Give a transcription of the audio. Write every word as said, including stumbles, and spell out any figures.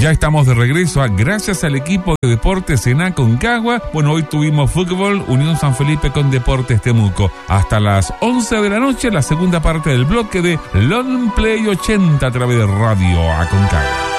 Ya estamos de regreso a gracias al equipo de Deportes en Aconcagua. Bueno, hoy tuvimos fútbol, Unión San Felipe con Deportes Temuco. Hasta las once de la noche, la segunda parte del bloque de Long Play ochenta a través de Radio Aconcagua.